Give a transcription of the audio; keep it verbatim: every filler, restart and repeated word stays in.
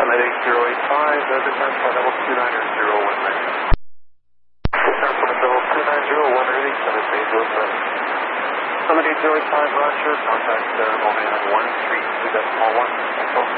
Summit eight zero eight five, uh, descent for level two nine zero one nine. Descent for level two nine zero one nine, Summit eight zero seven. Summit eight zero eight five, Roger, contact uh, Momentum one three two decimal one, control.